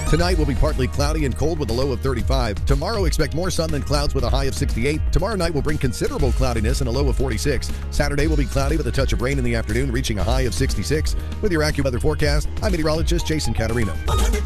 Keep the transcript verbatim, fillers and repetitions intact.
Tonight will be partly cloudy and cold with a low of thirty-five. Tomorrow, expect more sun than clouds with a high of sixty-eight. Tomorrow night will bring considerable cloudiness and a low of forty-six. Saturday will be cloudy with a touch of rain in the afternoon, reaching a high of sixty-six. With your AccuWeather forecast, I'm meteorologist Jason Caterino.